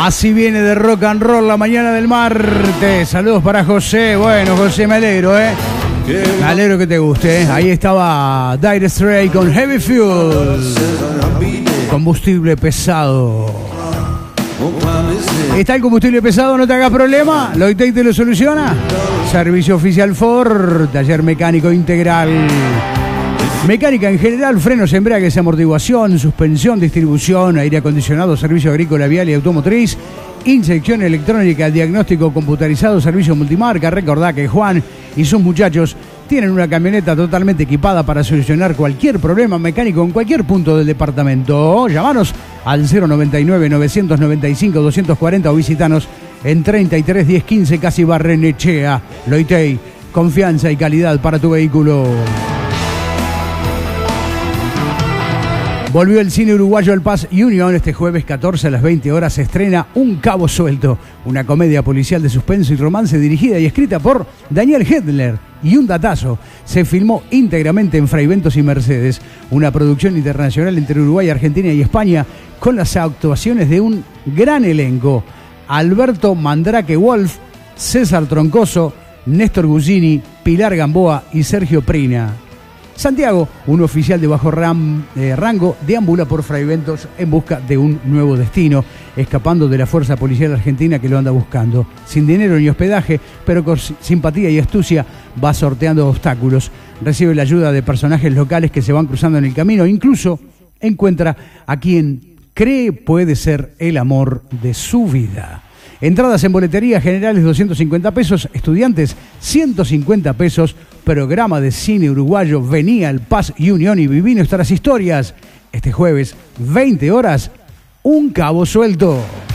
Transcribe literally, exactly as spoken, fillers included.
Así viene de rock and roll la mañana del martes. Saludos para José. Bueno, José, me alegro, ¿eh? Me alegro que te guste, ¿eh? Ahí estaba Dire Straits con Heavy Fuel. Combustible pesado. ¿Está el combustible pesado? No te hagas problema. Loitec te lo soluciona. Servicio oficial Ford. Taller mecánico integral. Mecánica en general, frenos, embragues, amortiguación, suspensión, distribución, aire acondicionado, servicio agrícola, vial y automotriz, inyección electrónica, diagnóstico computarizado, servicio multimarca. Recordá que Juan y sus muchachos tienen una camioneta totalmente equipada para solucionar cualquier problema mecánico en cualquier punto del departamento. Llámanos al cero noventa y nueve, novecientos noventa y cinco, doscientos cuarenta o visitanos en treinta y tres, diez, quince, Casi Barrenechea. Loitec, confianza y calidad para tu vehículo. Volvió el cine uruguayo al Paz Union. Este jueves catorce a las veinte horas se estrena Un Cabo Suelto, una comedia policial de suspenso y romance dirigida y escrita por Daniel Hedler. Y un datazo, se filmó íntegramente en Fraiventos y Mercedes, una producción internacional entre Uruguay, Argentina y España, con las actuaciones de un gran elenco: Alberto Mandrake Wolf, César Troncoso, Néstor Gugini, Pilar Gamboa y Sergio Prina. Santiago, un oficial de bajo ram, eh, rango, deambula por Fraiventos en busca de un nuevo destino, escapando de la fuerza policial argentina que lo anda buscando. Sin dinero ni hospedaje, pero con simpatía y astucia, va sorteando obstáculos. Recibe la ayuda de personajes locales que se van cruzando en el camino. Incluso encuentra a quien cree puede ser el amor de su vida. Entradas en boletería generales doscientos cincuenta pesos, estudiantes ciento cincuenta pesos. Programa de cine uruguayo. Vení al Paz Union y viví nuestras historias. Este jueves, veinte horas, Un Cabo Suelto.